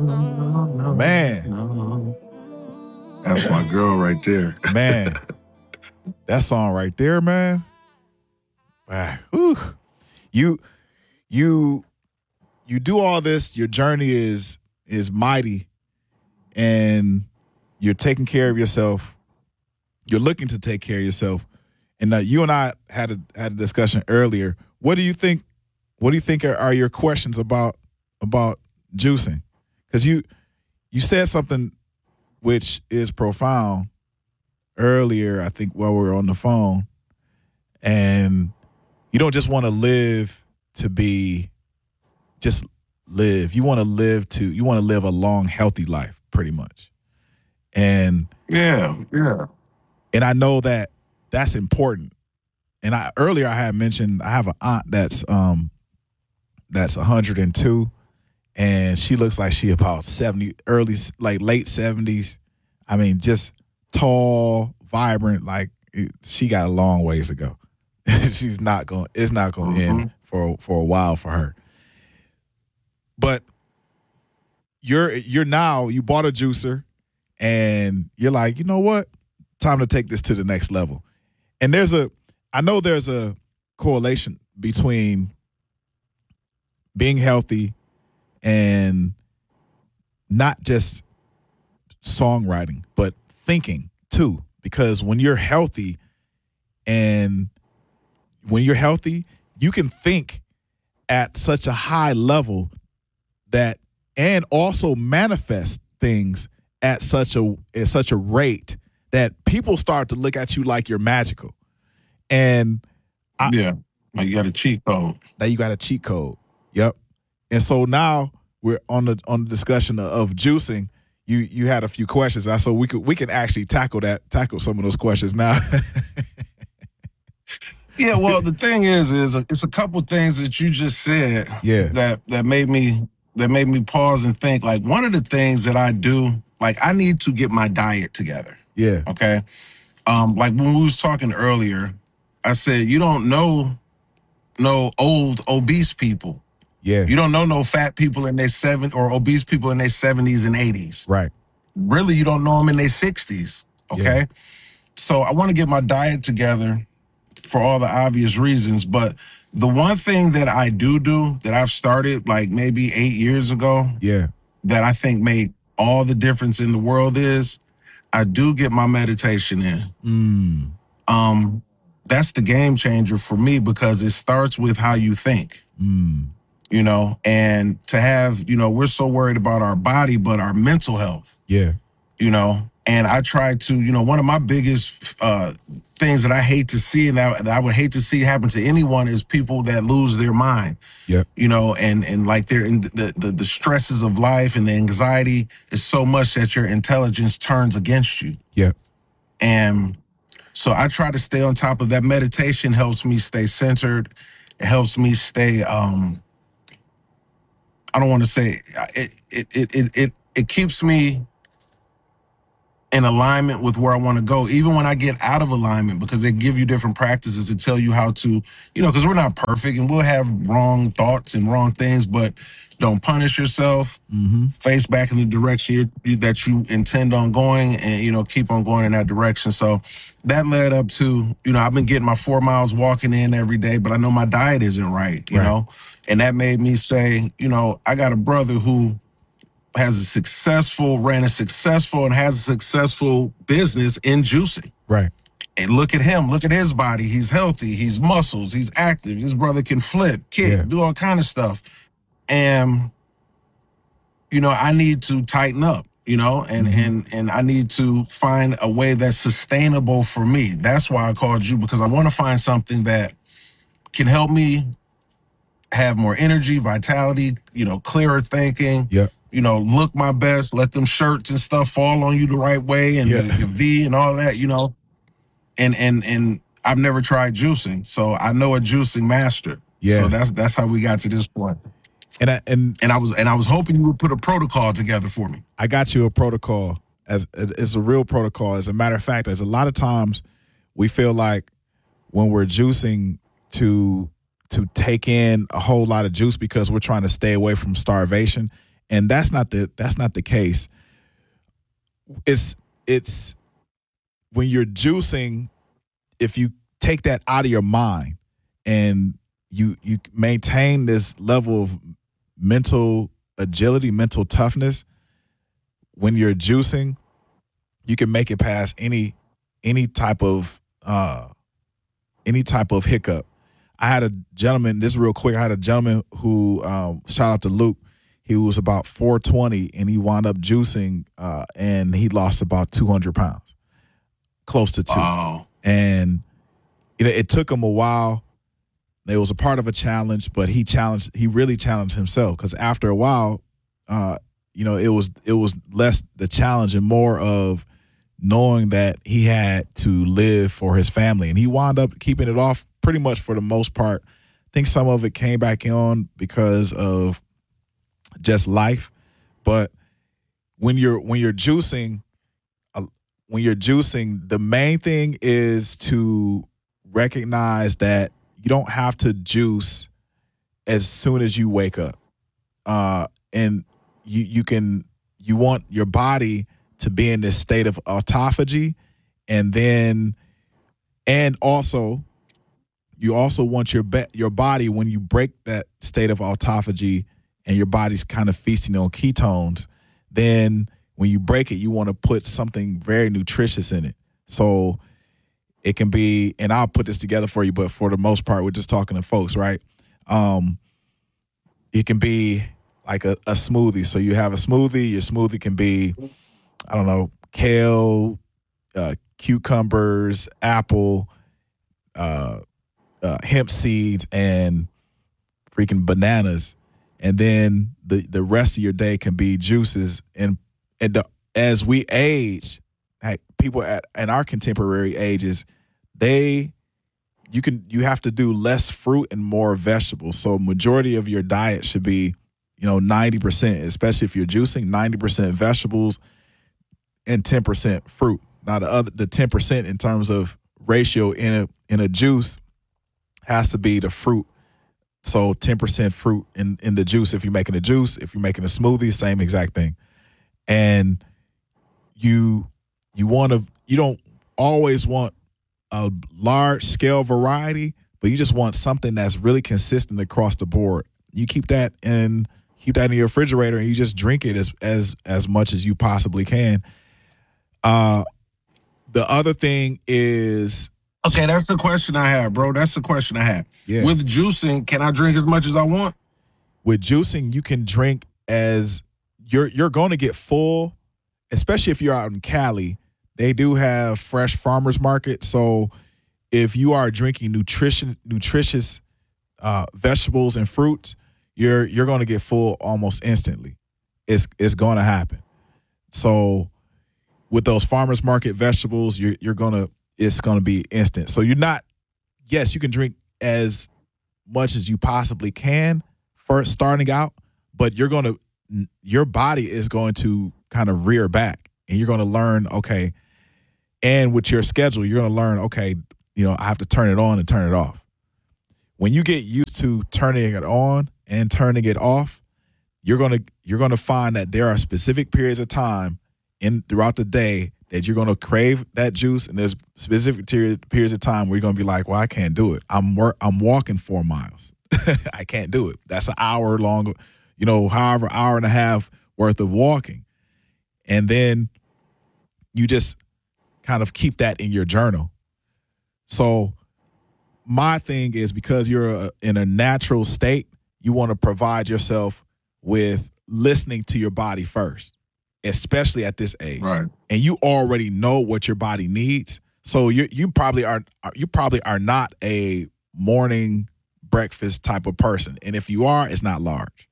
Man, That's my girl right there. man, that song right there, man. Ah, whew. You you you do all this. Your journey is mighty, and you're taking care of yourself. You're looking to take care of yourself. And you and I had a discussion earlier. What do you think? What do you think are your questions about juicing? Because you said something which is profound earlier. I think while we were on the phone, and you don't just want to live to be just live. You want to live a long, healthy life, pretty much. And Yeah. and I know that that's important. And earlier I had mentioned I have an aunt that's 102, and she looks like she about 70, late 70s. I mean, just tall, vibrant. Like she got a long ways to go. It's not going to end for a while for her. But you bought a juicer, and you're like, you know what? Time to take this to the next level. And I know there's a correlation between being healthy and not just songwriting, but thinking too. Because when you're healthy, you can think at such a high level and also manifest things at such a rate that people start to look at you like you're magical. And Like you got a cheat code. That you got a cheat code. Yep. And so now we're on the discussion of juicing. You had a few questions, so we can actually tackle some of those questions now. Yeah, well, the thing is it's a couple things that you just said that made me pause and think. Like, one of the things that I do, like, I need to get my diet together. Yeah. Okay. Like when we was talking earlier, I said you don't know no old obese people. Yeah. You don't know no fat people in their or obese people in their 70s and 80s. Right. Really, you don't know them in their 60s. Okay. Yeah. So I want to get my diet together for all the obvious reasons. But the one thing that I do that I've started like maybe 8 years ago, that I think made all the difference in the world is I do get my meditation in. That's the game changer for me, because it starts with how you think. You know, and to have, we're so worried about our body, but our mental health. Yeah. And I try to, one of my biggest things that I hate to see, and that I would hate to see happen to anyone, is people that lose their mind. Yeah. And like they're in the stresses of life, and the anxiety is so much that your intelligence turns against you. Yeah. And so I try to stay on top of that. Meditation helps me stay centered. It helps me stay, I don't want to say it keeps me in alignment with where I want to go, even when I get out of alignment, because they give you different practices to tell you how to, because we're not perfect and we'll have wrong thoughts and wrong things, but don't punish yourself. Face back in the direction that you intend on going, and, keep on going in that direction. So that led up to, I've been getting my 4 miles walking in every day, but I know my diet isn't right, you know, and that made me say, I got a brother who ran a successful and has a successful business in juicing. Right. And look at him, look at his body. He's healthy, he's muscles, he's active. His brother can flip, kick, do all kind of stuff. And, I need to tighten up, and I need to find a way that's sustainable for me. That's why I called you, because I want to find something that can help me have more energy, vitality, clearer thinking. Yeah. Look my best, let them shirts and stuff fall on you the right way, and the V and all that, and I've never tried juicing, so I know a juicing master. Yes. So that's how we got to this point. And I was hoping you would put a protocol together for me. I got you a protocol. It's a real protocol. As a matter of fact, there's a lot of times we feel like when we're juicing to take in a whole lot of juice because we're trying to stay away from starvation. And that's not the case. It's when you're juicing, if you take that out of your mind and you maintain this level of mental agility, mental toughness, when you're juicing, you can make it past any type of hiccup. I had a gentleman, this is real quick, I had a gentleman who, shout out to Luke, he was about 420 and he wound up juicing and he lost about 200 pounds, close to 2. Wow. And it took him a while. It was a part of a challenge, but he really challenged himself, because after a while, it was less the challenge and more of knowing that he had to live for his family. And he wound up keeping it off pretty much for the most part. I think some of it came back on because of just life. But when you're juicing, the main thing is to recognize that you don't have to juice as soon as you wake up. And you want your body to be in this state of autophagy, and also you also want your body, when you break that state of autophagy and your body's kind of feasting on ketones, then when you break it, you want to put something very nutritious in it. So it can be, and I'll put this together for you, but for the most part, we're just talking to folks, right? It can be like a smoothie. So you have a smoothie. Your smoothie can be, I don't know, kale, cucumbers, apple, hemp seeds, and freaking bananas. And then the rest of your day can be juices. And as we age, people in our contemporary ages, you have to do less fruit and more vegetables. So majority of your diet should be, 90%, especially if you're juicing, 90% vegetables and 10% fruit. Now the 10% in terms of ratio in a juice has to be the fruit. So 10% fruit in the juice if you're making a juice. If you're making a smoothie, same exact thing. And you don't always want a large scale variety, but you just want something that's really consistent across the board. You keep that in your refrigerator and you just drink it as much as you possibly can. The other thing is, okay, that's the question I have, bro. That's the question I have. Yeah. With juicing, can I drink as much as I want? With juicing, you can drink as you're going to get full, especially if you're out in Cali. They do have fresh farmers market. So if you are drinking nutritious vegetables and fruits, you're going to get full almost instantly. It's going to happen. So with those farmers market vegetables, it's going to be instant. So yes, you can drink as much as you possibly can first starting out, but your body is going to kind of rear back, and you're going to learn, okay, and with your schedule, you're going to learn, okay, I have to turn it on and turn it off. When you get used to turning it on and turning it off, you're going to find that there are specific periods of time throughout the day that you're going to crave that juice, and there's specific periods of time where you're going to be like, well, I can't do it. I'm walking 4 miles. I can't do it. That's an hour long, however, hour and a half worth of walking. And then you just kind of keep that in your journal. So my thing is, because you're in a natural state, you want to provide yourself with listening to your body first, especially at this age. Right. And you already know what your body needs. So you probably are not a morning breakfast type of person. And if you are, it's not large.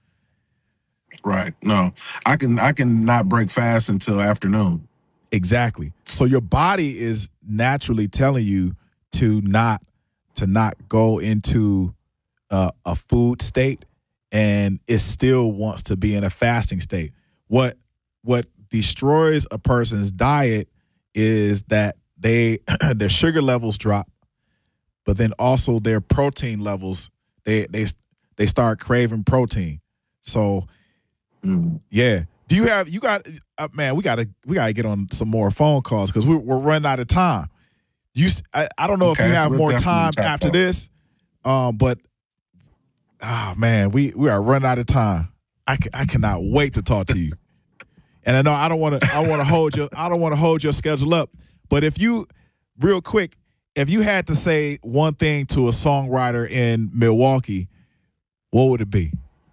Right. No, I can not break fast until afternoon. Exactly. So your body is naturally telling you to not go into a food state, and it still wants to be in a fasting state. What destroys a person's diet is that their sugar levels drop, but then also their protein levels, they start craving protein. So Yeah. Do you have, man, we gotta get on some more phone calls because we're running out of time. I don't know if you have more time after this, but man, we are running out of time. I cannot wait to talk to you. And I know I don't want to hold your schedule up, but if you, real quick, if you had to say one thing to a songwriter in Milwaukee, what would it be?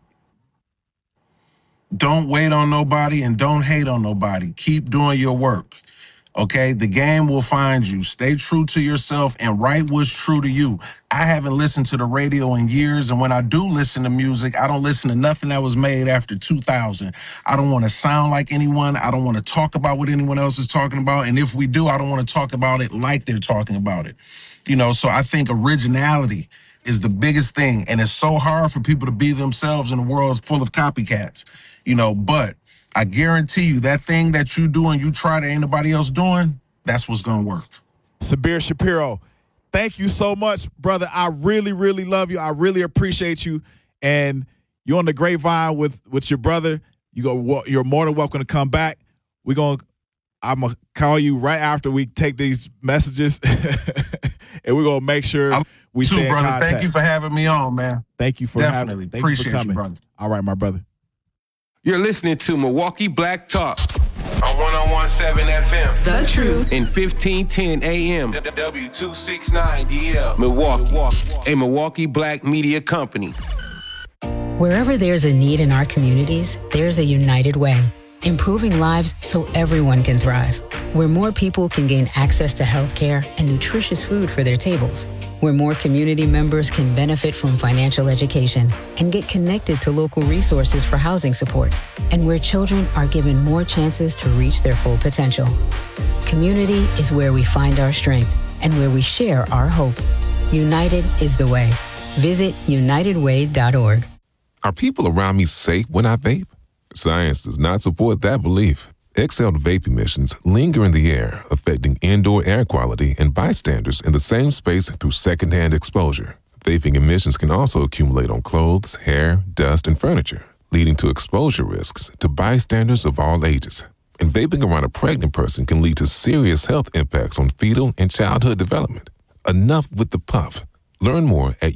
Don't wait on nobody and don't hate on nobody. Keep doing your work. Okay, the game will find you. Stay true to yourself and write what's true to you. I haven't listened to the radio in years, and when I do listen to music, I don't listen to nothing that was made after 2000. I don't want to sound like anyone. I don't want to talk about what anyone else is talking about, and if we do, I don't want to talk about it like they're talking about it. So I think originality is the biggest thing, and it's so hard for people to be themselves in a world full of copycats, but I guarantee you that thing that you do and you try that ain't nobody else doing, that's what's going to work. Sabir Shapiro, thank you so much, brother. I really, really love you. I really appreciate you. And you're on the Grapevine with your brother. You're more than welcome to come back. I'm going to call you right after we take these messages, and we're going to make sure we stay in contact. Thank you for having me on, man. Thank you for Definitely. Thank Appreciate you for coming. brother. All right, my brother. You're listening to Milwaukee Black Talk on 101.7 FM. The Truth. in 1510 AM. W269DL. Milwaukee, a Milwaukee Black media company. Wherever there's a need in our communities, there's a United Way, improving lives so everyone can thrive. Where more people can gain access to healthcare and nutritious food for their tables. Where more community members can benefit from financial education and get connected to local resources for housing support. And where children are given more chances to reach their full potential. Community is where we find our strength and where we share our hope. United is the way. Visit unitedway.org. Are people around me safe when I vape? Science does not support that belief. Exhaled vape emissions linger in the air, affecting indoor air quality and bystanders in the same space through secondhand exposure. Vaping emissions can also accumulate on clothes, hair, dust, and furniture, leading to exposure risks to bystanders of all ages. And vaping around a pregnant person can lead to serious health impacts on fetal and childhood development. Enough with the puff. Learn more at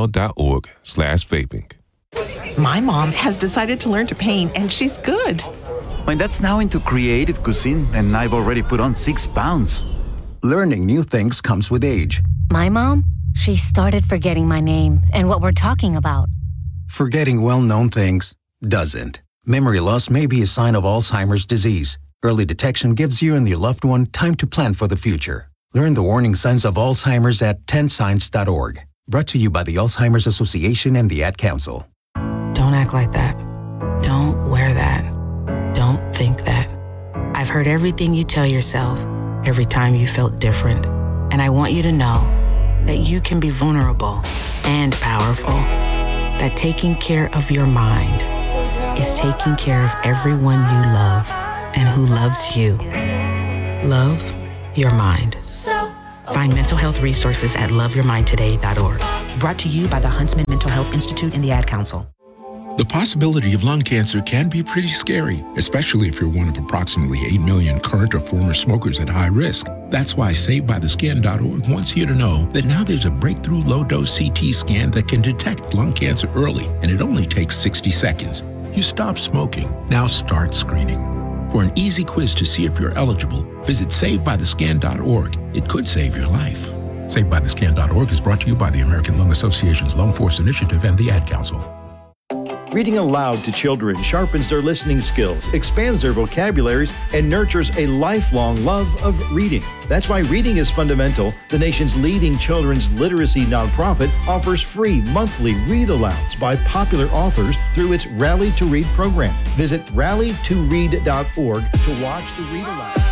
ul.org/vaping. My mom has decided to learn to paint, and she's good. My dad's now into creative cuisine, and I've already put on 6 pounds. Learning new things comes with age. My mom, she started forgetting my name and what we're talking about. Forgetting well-known things doesn't. Memory loss may be a sign of Alzheimer's disease. Early detection gives you and your loved one time to plan for the future. Learn the warning signs of Alzheimer's at 10signs.org. Brought to you by the Alzheimer's Association and the Ad Council. Don't act like that. Don't wear that. Don't think that. I've heard everything you tell yourself every time you felt different. And I want you to know that you can be vulnerable and powerful. That taking care of your mind is taking care of everyone you love and who loves you. Love your mind. Find mental health resources at loveyourmindtoday.org. Brought to you by the Huntsman Mental Health Institute and the Ad Council. The possibility of lung cancer can be pretty scary, especially if you're one of approximately 8 million current or former smokers at high risk. That's why SaveByTheScan.org wants you to know that now there's a breakthrough low-dose CT scan that can detect lung cancer early, and it only takes 60 seconds. You stop smoking, now start screening. For an easy quiz to see if you're eligible, visit SaveByTheScan.org. It could save your life. SaveByTheScan.org is brought to you by the American Lung Association's Lung Force Initiative and the Ad Council. Reading aloud to children sharpens their listening skills, expands their vocabularies, and nurtures a lifelong love of reading. That's why Reading is Fundamental, the nation's leading children's literacy nonprofit, offers free monthly read-alouds by popular authors through its Rally to Read program. Visit rallytoread.org to watch the read-aloud.